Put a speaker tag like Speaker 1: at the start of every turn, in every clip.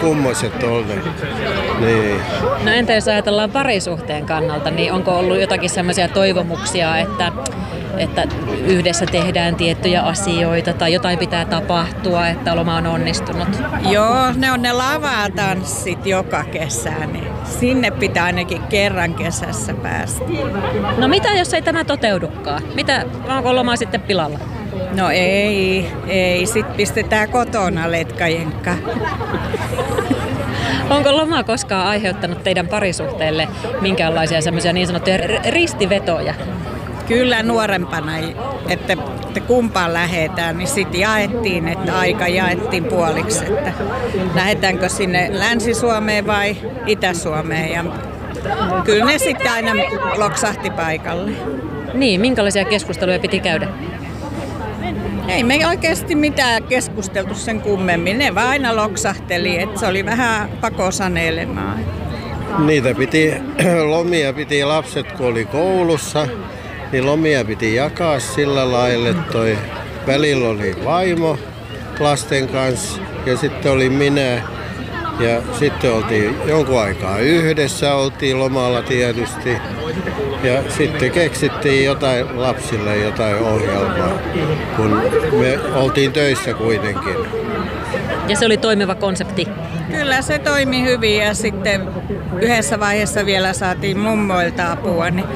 Speaker 1: kummoiset oli. Niin.
Speaker 2: No entä jos ajatellaan parisuhteen kannalta, niin onko ollut jotakin sellaisia toivomuksia, että yhdessä tehdään tiettyjä asioita tai jotain pitää tapahtua, että loma on onnistunut?
Speaker 3: Joo, ne on ne lavatanssit joka kesä, niin sinne pitää ainakin kerran kesässä päästä.
Speaker 2: No mitä jos ei tämä toteudukaan? Onko loma sitten pilalla?
Speaker 3: No ei. Sitten pistetään kotona letkajenkka.
Speaker 2: Onko loma koskaan aiheuttanut teidän parisuhteelle minkäänlaisia semmoisia niin sanottuja ristivetoja?
Speaker 3: Kyllä nuorempana, että kumpaan lähdetään, niin sitten jaettiin, että aika jaettiin puoliksi, että lähdetäänkö sinne Länsi-Suomeen vai Itä-Suomeen. Ja kyllä ne sitten aina loksahti paikalle.
Speaker 2: Niin, minkälaisia keskusteluja piti käydä?
Speaker 3: Ei me oikeasti mitään keskusteltu sen kummemmin. Ne vaan aina loksahteli, että se oli vähän pakosanelemaa.
Speaker 1: Lomia piti lapset, kun oli koulussa, niin lomia piti jakaa sillä lailla, että välillä oli vaimo lasten kanssa ja sitten oli minä. Ja sitten oltiin jonkun aikaa yhdessä, oltiin lomalla tietysti. Ja sitten keksittiin jotain lapsille, jotain ohjelmaa, kun me oltiin töissä kuitenkin.
Speaker 2: Ja se oli toimiva konsepti?
Speaker 3: Kyllä se toimi hyvin ja sitten yhdessä vaiheessa vielä saatiin mummoilta apua. Niin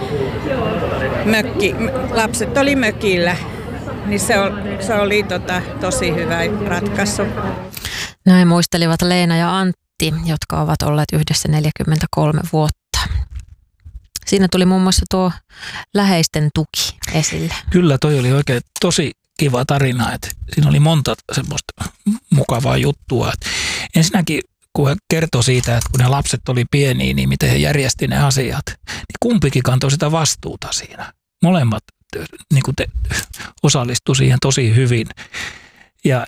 Speaker 3: lapset oli mökillä, niin se oli tosi hyvä ratkaisu.
Speaker 2: Näin muistelivat Leena ja Antti, jotka ovat olleet yhdessä 43 vuotta. Siinä tuli muun muassa tuo läheisten tuki esille.
Speaker 4: Kyllä, toi oli oikein tosi kiva tarina, että siinä oli monta semmoista mukavaa juttua. Että ensinnäkin, kun he kertoi siitä, että kun ne lapset oli pieniä, niin miten he järjesti ne asiat, niin kumpikin kantoi sitä vastuuta siinä. Molemmat niin kuin osallistuivat siihen tosi hyvin. Ja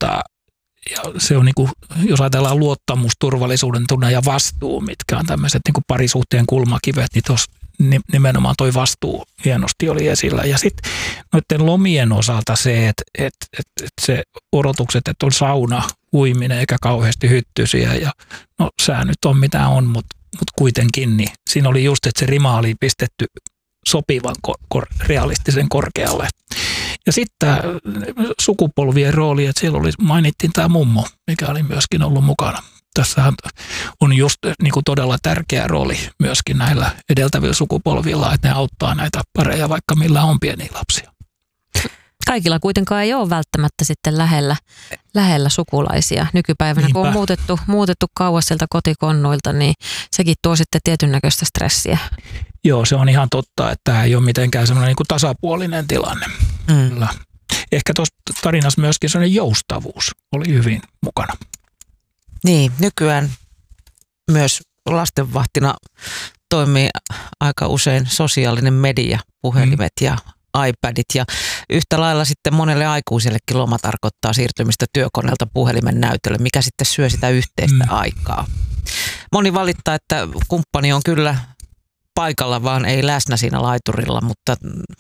Speaker 4: se on niin kuin, jos ajatellaan luottamus, turvallisuuden tunne ja vastuu, mitkä on tämmöiset niin kuin parisuhteen kulmakivet, niin tuossa nimenomaan toi vastuu hienosti oli esillä. Ja sitten noiden lomien osalta se, että se odotukset, että on sauna, uiminen eikä kauheasti hyttysiä ja no sää nyt on mitä on, mutta kuitenkin, niin siinä oli just, että se rima oli pistetty sopivan realistisen korkealle. Ja sitten tämä sukupolvien rooli, että siellä mainittiin tämä mummo, mikä oli myöskin ollut mukana. Tässähän on just niin kuin todella tärkeä rooli myöskin näillä edeltävillä sukupolvilla, että ne auttaa näitä pareja, vaikka millä on pieniä lapsia.
Speaker 2: Kaikilla kuitenkaan ei ole välttämättä sitten lähellä sukulaisia. Nykypäivänä,
Speaker 4: Niinpä.
Speaker 2: kun on muutettu kauas sieltä kotikonnuilta, niin sekin tuo sitten tietyn näköistä stressiä.
Speaker 4: Joo, se on ihan totta, että tämä ei ole mitenkään semmoinen niin kuin tasapuolinen tilanne. Kyllä. Ehkä tuossa tarinassa myöskin sellainen joustavuus oli hyvin mukana.
Speaker 5: Niin, nykyään myös lastenvahtina toimii aika usein sosiaalinen media, puhelimet ja iPadit ja yhtä lailla sitten monelle aikuisellekin loma tarkoittaa siirtymistä työkoneelta puhelimen näytölle, mikä sitten syö sitä yhteistä aikaa. Moni valittaa, että kumppani on kyllä paikalla, vaan ei läsnä siinä laiturilla, mutta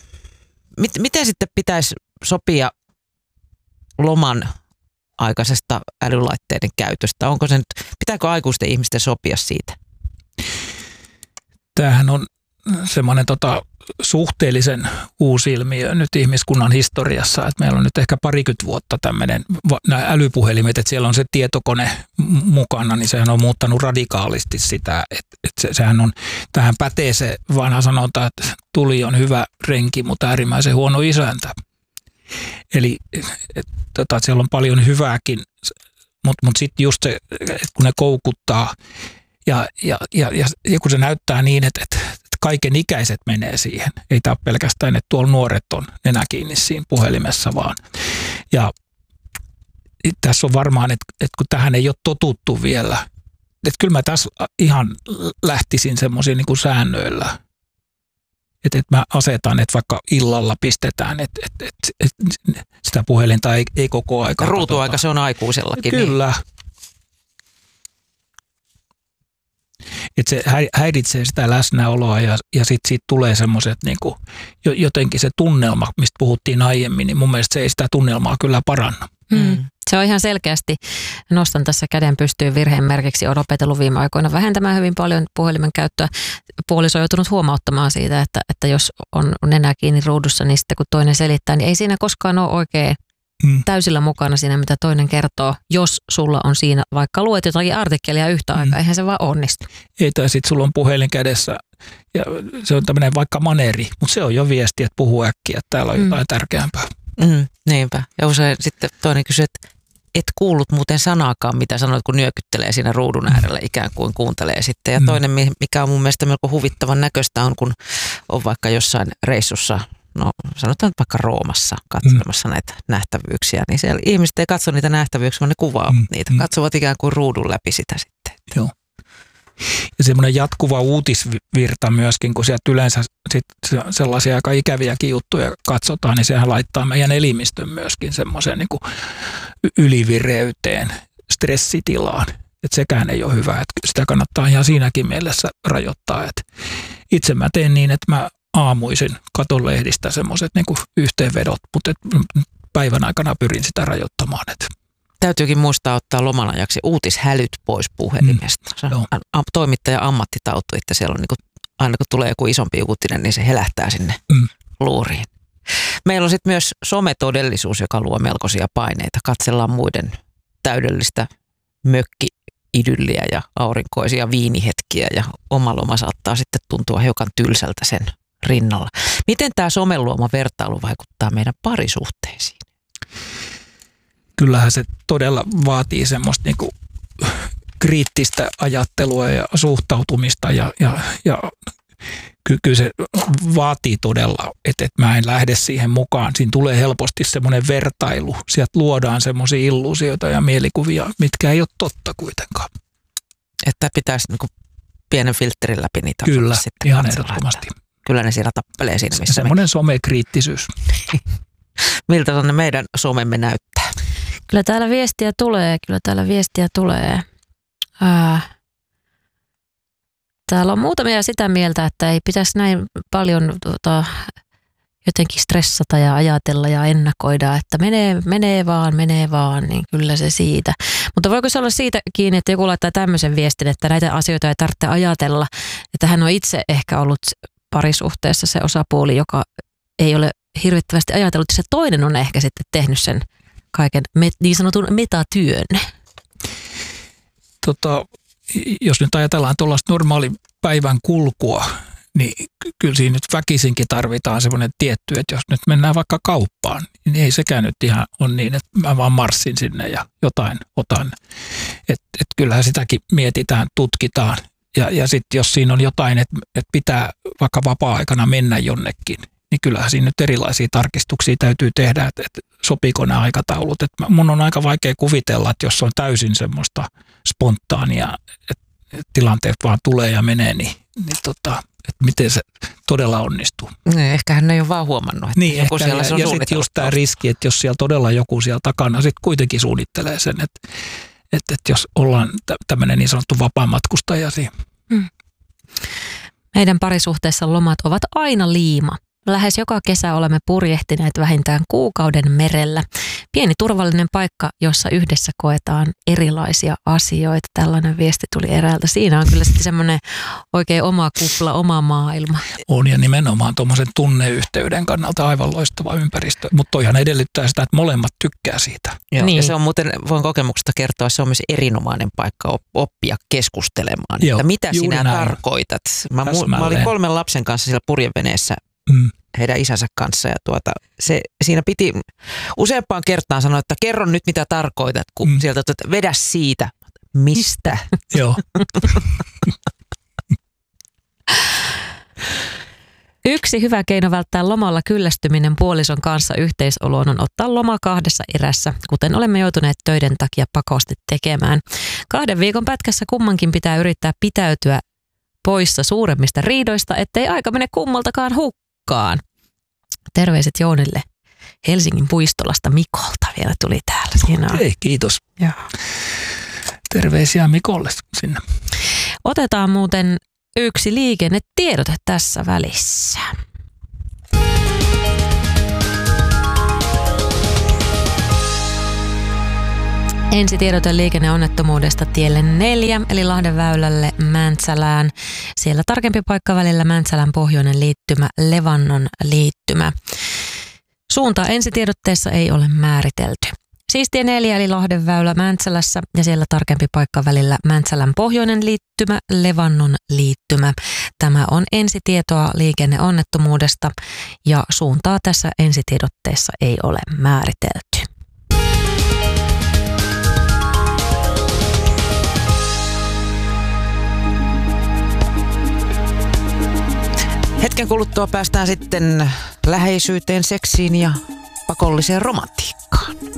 Speaker 5: miten sitten pitäisi sopia loman aikaisesta älylaitteiden käytöstä? Pitääkö aikuisten ihmisten sopia siitä?
Speaker 4: Tämähän on semmoinen suhteellisen uusi ilmiö nyt ihmiskunnan historiassa, että meillä on nyt ehkä parikymmentä vuotta tämmöinen, nämä älypuhelimet, että siellä on se tietokone mukana, niin sehän on muuttanut radikaalisti sitä, että sehän on, tähän pätee se vanha sanonta, että tuli on hyvä renki, mutta äärimmäisen huono isäntä. Eli että siellä on paljon hyvääkin, mutta sitten just se, että kun ne koukuttaa ja kun se näyttää niin, että kaiken ikäiset menee siihen. Ei tämä ole pelkästään, että tuolla nuoret on nenä kiinni siinä puhelimessa vaan. Ja tässä on varmaan, että kun tähän ei ole totuttu vielä, että kyllä mä tässä ihan lähtisin semmoisia niin kuin säännöillä. Että mä asetan, että vaikka illalla pistetään, että sitä puhelinta ei koko aika.
Speaker 5: Ruutuaika se on aikuisellakin.
Speaker 4: Kyllä. Niin. Että se häiritsee sitä läsnäoloa ja sitten siitä tulee semmoiset niinku, jotenkin se tunnelma, mistä puhuttiin aiemmin, niin mun mielestä se ei sitä tunnelmaa kyllä paranna.
Speaker 2: Se on ihan selkeästi, nostan tässä käden pystyyn virheen merkiksi, olen opetellut viime aikoina vähentämään hyvin paljon puhelimen käyttöä. Puoliso on joutunut huomauttamaan siitä, että jos on nenä kiinni ruudussa, niin sitten kun toinen selittää, niin ei siinä koskaan ole oikein täysillä mukana siinä, mitä toinen kertoo, jos sulla on siinä, vaikka luet jotakin artikkelia yhtä aikaa, eihän se vaan onnistu.
Speaker 4: Ei, tai sitten sulla on puhelin kädessä ja se on tämmöinen vaikka maneeri, mutta se on jo viesti, että puhu äkkiä, että täällä on jotain tärkeämpää.
Speaker 5: Niinpä. Ja usein sitten toinen kysyy, että et kuullut muuten sanaakaan, mitä sanoit, kun nyökyttelee siinä ruudun äärellä, ikään kuin kuuntelee sitten. Ja toinen, mikä on mun mielestä melko huvittavan näköistä, on kun on vaikka jossain reissussa, no sanotaan vaikka Roomassa katselemassa näitä nähtävyyksiä, niin siellä ihmiset ei katso niitä nähtävyyksiä, vaan ne kuvaa niitä. Katsovat ikään kuin ruudun läpi sitä sitten.
Speaker 4: Joo. Ja semmoinen jatkuva uutisvirta myöskin, kun sieltä yleensä sellaisia aika ikäviäkin juttuja katsotaan, niin sehän laittaa meidän elimistön myöskin semmoiseen niin kuin ylivireyteen, stressitilaan. Että sekään ei ole hyvä, että sitä kannattaa ihan siinäkin mielessä rajoittaa. Että itse mä teen niin, että mä aamuisin katon lehdistä semmoiset niin kuin yhteenvedot, mutta päivän aikana pyrin sitä rajoittamaan. Että
Speaker 5: täytyykin muistaa ottaa loman ajaksi uutishälyt pois puhelimesta. Toimittaja ammattitautu, että siellä on niin kuin, aina kun tulee joku isompi uutinen, niin se helähtää sinne luuriin. Meillä on sitten myös sometodellisuus, joka luo melkoisia paineita. Katsellaan muiden täydellistä mökki-idylliä ja aurinkoisia viinihetkiä ja oma loma saattaa sitten tuntua hiukan tylsältä sen rinnalla. Miten tämä somen luoma vertailu vaikuttaa meidän parisuhteisiin?
Speaker 4: Kyllähän se todella vaatii semmoista niinku kriittistä ajattelua ja suhtautumista ja kyllä se vaatii todella, että mä en lähde siihen mukaan. Siinä tulee helposti semmoinen vertailu. Sieltä luodaan semmoisia illuusioita ja mielikuvia, mitkä ei ole totta kuitenkaan.
Speaker 5: Että pitäisi niinku pienen filterin läpi niitä.
Speaker 4: Kyllä, ihan ehdottomasti.
Speaker 5: Kyllä ne siellä tappelee siinä, missä
Speaker 4: semmoinen somekriittisyys.
Speaker 5: Miltä tuonne meidän somemme näyttää?
Speaker 2: Kyllä täällä viestiä tulee. Täällä on muutamia sitä mieltä, että ei pitäisi näin paljon jotenkin stressata ja ajatella ja ennakoida, että menee vaan, niin kyllä se siitä. Mutta voiko se olla siitä kiinni, että joku laittaa tämmöisen viestin, että näitä asioita ei tarvitse ajatella, että hän on itse ehkä ollut parisuhteessa se osapuoli, joka ei ole hirvittävästi ajatellut, että se toinen on ehkä sitten tehnyt sen kaiken niin sanotun metatyön.
Speaker 4: Jos nyt ajatellaan tuollaista normaali päivän kulkua, niin kyllä siinä nyt väkisinkin tarvitaan semmoinen tietty, että jos nyt mennään vaikka kauppaan, niin ei sekään nyt ihan ole niin, että mä vaan marssin sinne ja jotain otan. Et kyllähän sitäkin mietitään, tutkitaan ja sitten jos siinä on jotain, että pitää vaikka vapaa-aikana mennä jonnekin, niin kyllähän siinä nyt erilaisia tarkistuksia täytyy tehdä, että sopiiko nämä aikataulut. Että mun on aika vaikea kuvitella, että jos on täysin semmoista spontaania, että tilanteet vaan tulee ja menee, niin että miten se todella onnistuu.
Speaker 5: Ehkä hän ei ole vaan huomannut, että
Speaker 4: niin,
Speaker 5: joku siellä se on
Speaker 4: ja sitten just tämä riski, että jos siellä todella joku siellä takana sitten kuitenkin suunnittelee sen, että jos ollaan tämmöinen niin sanottu vapaamatkustaja siinä.
Speaker 2: Meidän parisuhteessa lomat ovat aina liima. Lähes joka kesä olemme purjehtineet vähintään kuukauden merellä. Pieni turvallinen paikka, jossa yhdessä koetaan erilaisia asioita. Tällainen viesti tuli eräältä. Siinä on kyllä sitten semmoinen oikein oma kupla, oma maailma.
Speaker 4: On ja nimenomaan tuommoisen tunneyhteyden kannalta aivan loistava ympäristö. Mutta toihan edellyttää sitä, että molemmat tykkää siitä.
Speaker 5: Joo, niin. Ja se on muuten, voin kokemuksesta kertoa, se on myös erinomainen paikka oppia keskustelemaan. Joo, että mitä sinä tarkoitat? Mä olin 3 lapsen kanssa siellä purjeveneessä. Heidän isänsä kanssa ja siinä piti useampaan kertaan sanoa, että kerro nyt mitä tarkoitat, kun sieltä vedä siitä. Mistä?
Speaker 4: Joo.
Speaker 2: Yksi hyvä keino välttää lomalla kyllästyminen puolison kanssa yhteisoloon on ottaa loma 2 erässä, kuten olemme joutuneet töiden takia pakosti tekemään. 2 viikon pätkässä kummankin pitää yrittää pitäytyä poissa suuremmista riidoista, ettei aika mene kummaltakaan hukkaan. Terveiset Jounille Helsingin Puistolasta Mikolta vielä tuli täällä. Siinä
Speaker 4: Okei, kiitos.
Speaker 2: Joo.
Speaker 4: Terveisiä Mikolle sinne.
Speaker 2: Otetaan muuten yksi liikennetiedote tässä välissä. Ensitiedote liikenneonnettomuudesta tielle 4, eli Lahden väylälle Mäntsälään. Siellä tarkempi paikka välillä Mäntsälän pohjoinen liittymä, Levannon liittymä. Suunta ensitiedotteessa ei ole määritelty. Siis tie 4 eli Lahden väylä Mäntsälässä ja siellä tarkempi paikka välillä Mäntsälän pohjoinen liittymä, Levannon liittymä. Tämä on ensitietoa liikenneonnettomuudesta ja suuntaa tässä ensitiedotteessa ei ole määritelty.
Speaker 5: Hetken kuluttua päästään sitten läheisyyteen, seksiin ja pakolliseen romantiikkaan.